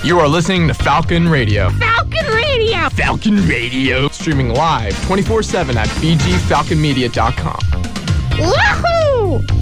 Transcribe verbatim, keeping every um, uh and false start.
You are listening to Falcon Radio. Falcon Radio! Falcon Radio. Streaming live twenty-four seven at b g falcon media dot com. Woohoo!